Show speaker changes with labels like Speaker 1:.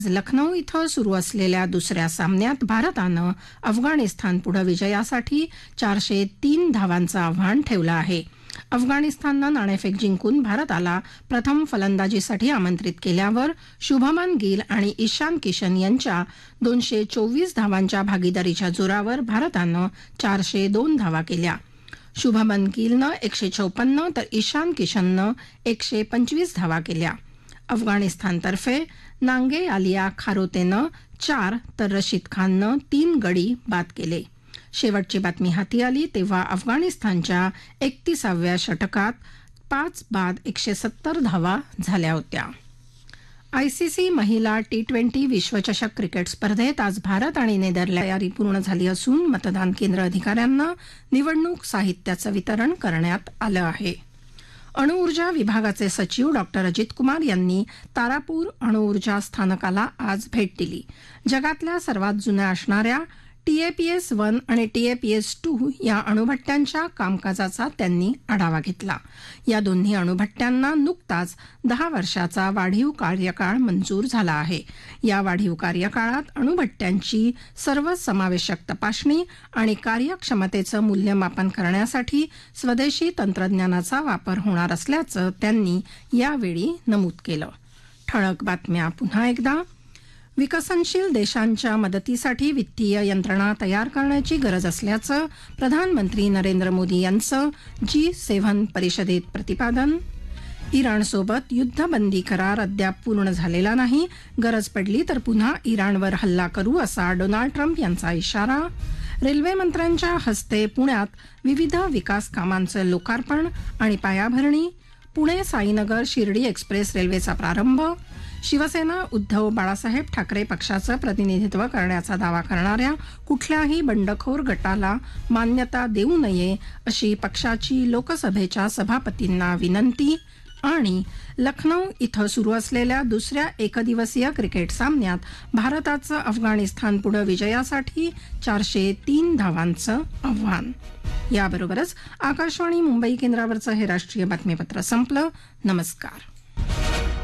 Speaker 1: लखनौ इथं सुरू असलेल्या दुसऱ्या सामन्यात भारतानं अफगाणिस्तानपुढे विजयासाठी 403 धावांचं आव्हान ठेवलं आहे. अफगाणिस्ताननं नाणेफेक जिंकून भारताला प्रथम फलंदाजीसाठी आमंत्रित केल्यावर शुभमन गिल आणि ईशान किशन यांच्या 224 धावांच्या भागीदारीच्या जोरावर भारतानं 402 धावा केल्या. शुभमन गिलनं 156 तर ईशान किशननं 125 धावा केल्या. अफगाणिस्तानतर्फे नांगे आलिया खारोतेनं 4 तर रशीद खाननं 3 गडी बाद केले. शेवटची बातमी हाती आली तेव्हा अफगाणिस्तानच्या 31व्या षटकात 5 बाद 170 धावा झाल्या होत्या. आयसीसी महिला T20 विश्वचषक क्रिकेट स्पर्धेत आज भारत आणि नेदरलँड तयारी पूर्ण झाली असून मतदान केंद्र अधिकाऱ्यांना निवडणूक साहित्याचं वितरण करण्यात आलं आहे. अणुऊर्जा विभागाचे सचिव डॉ. अजित कुमार यांनी तारापूर अणुऊर्जा स्थानकाला आज भेट दिली. जगातल्या सर्वात जुन्या असणाऱ्या TAPS-1 आणि TAPS-2 या अणुभट्ट्यांच्या कामकाजाचा त्यांनी आढावा घेतला. या दोन्ही अणुभट्ट्यांना नुकताच 10 वर्षाचा वाढीव कार्यकाळ मंजूर झाला आहे. या वाढीव कार्यकाळात अणुभट्ट्यांची सर्वसमावेशक तपासणी आणि कार्यक्षमतेचं मूल्यमापन करण्यासाठी स्वदेशी तंत्रज्ञानाचा वापर होणार असल्याचं त्यांनी यावेळी नमूद केलं. ठळक बातम्या पुन्हा एकदा. विकसनशील देशांच्या मदतीसाठी वित्तीय यंत्रणा तयार करण्याची गरज असल्याचं प्रधानमंत्री नरेंद्र मोदी यांचं G7 परिषदेत प्रतिपादन. इराणसोबत युद्धबंदी करार अद्याप पूर्ण झालेला नाही. गरज पडली तर पुन्हा इराणवर हल्ला करू असा डोनाल्ड ट्रम्प यांचा इशारा. रेल्वे मंत्र्यांच्या हस्ते पुण्यात विविध विकास कामांचं लोकार्पण आणि पायाभरणी. पुणे साईनगर शिर्डी एक्सप्रेस रेल्वेचा प्रारंभ. शिवसेना उद्धव बाळासाहेब ठाकरे पक्षाचं प्रतिनिधित्व करण्याचा दावा करणाऱ्या कुठल्याही बंडखोर गटाला मान्यता देऊ नये अशी पक्षाची लोकसभेच्या सभापतींना विनंती. आणि लखनौ इथं सुरू असलेल्या दुसऱ्या एकदिवसीय क्रिकेट सामन्यात भारताचं अफगाणिस्तानपुढे विजयासाठी 403 धावांचं आव्हान. याबरोबरच आकाशवाणी मुंबई केंद्रावरचं हे राष्ट्रीय बातमीपत्र संपलं. नमस्कार.